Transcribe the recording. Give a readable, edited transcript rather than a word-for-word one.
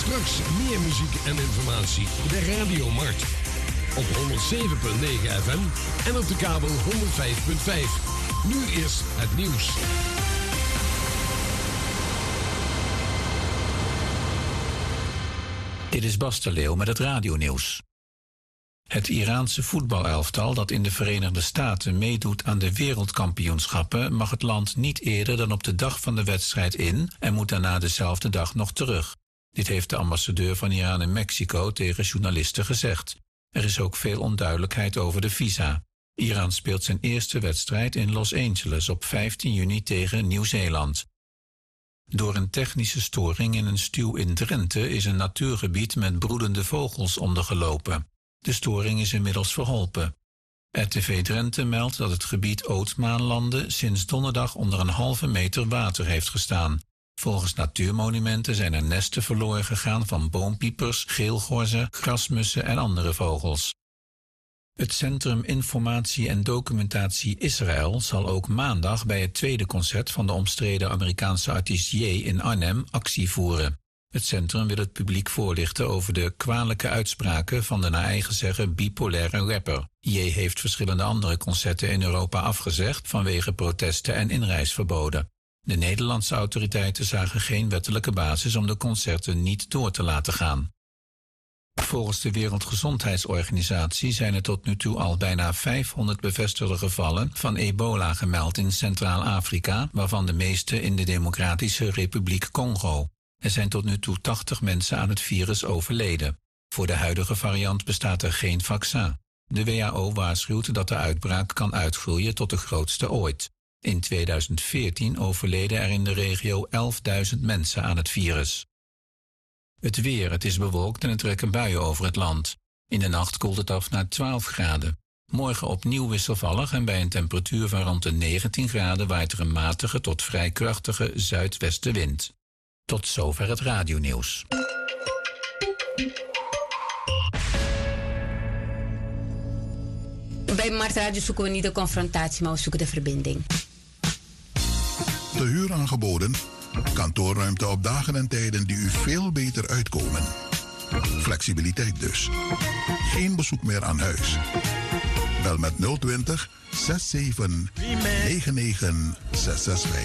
Straks meer muziek en informatie. De Radiomarkt. Op 107.9 FM en op de kabel 105.5. Nu is het nieuws. Dit is Bas de Leeuw met het radionieuws. Het Iraanse voetbalelftal dat in de Verenigde Staten meedoet aan de wereldkampioenschappen mag het land niet eerder dan op de dag van de wedstrijd in en moet daarna dezelfde dag nog terug. Dit heeft de ambassadeur van Iran in Mexico tegen journalisten gezegd. Er is ook veel onduidelijkheid over de visa. Iran speelt zijn eerste wedstrijd in Los Angeles op 15 juni tegen Nieuw-Zeeland. Door een technische storing in een stuw in Drenthe is een natuurgebied met broedende vogels ondergelopen. De storing is inmiddels verholpen. RTV Drenthe meldt dat het gebied Ootmaanlanden sinds donderdag onder een halve meter water heeft gestaan. Volgens Natuurmonumenten zijn er nesten verloren gegaan van boompiepers, geelgorzen, grasmussen en andere vogels. Het Centrum Informatie en Documentatie Israël zal ook maandag bij het tweede concert van de omstreden Amerikaanse artiest J in Arnhem actie voeren. Het centrum wil het publiek voorlichten over de kwalijke uitspraken van de naar eigen zeggen bipolaire rapper. J heeft verschillende andere concerten in Europa afgezegd vanwege protesten en inreisverboden. De Nederlandse autoriteiten zagen geen wettelijke basis om de concerten niet door te laten gaan. Volgens de Wereldgezondheidsorganisatie zijn er tot nu toe al bijna 500 bevestigde gevallen van ebola gemeld in Centraal-Afrika, waarvan de meeste in de Democratische Republiek Congo. Er zijn tot nu toe 80 mensen aan het virus overleden. Voor de huidige variant bestaat er geen vaccin. De WHO waarschuwt dat de uitbraak kan uitgroeien tot de grootste ooit. In 2014 overleden er in de regio 11.000 mensen aan het virus. Het weer, het is bewolkt en er trekken buien over het land. In de nacht koelt het af naar 12 graden. Morgen opnieuw wisselvallig en bij een temperatuur van rond de 19 graden waait er een matige tot vrij krachtige zuidwestenwind. Tot zover het radionieuws. Bij Mart Radio zoeken we niet de confrontatie, maar we zoeken de verbinding. De huur aangeboden. Kantoorruimte op dagen en tijden die u veel beter uitkomen. Flexibiliteit dus. Geen bezoek meer aan huis. Bel met 020 67 99 665.